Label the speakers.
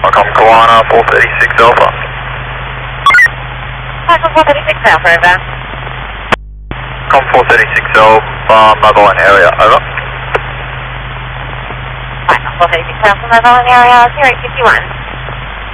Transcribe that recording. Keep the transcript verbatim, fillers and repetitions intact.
Speaker 1: Welcome Kiwana, four thirty-six Alpha.
Speaker 2: Welcome four thirty-six Alpha, over.
Speaker 1: Com four thirty-six Alpha, mobile in area, over.
Speaker 2: Welcome four thirty-six Alpha, mobile in area, zero eight fifty-one.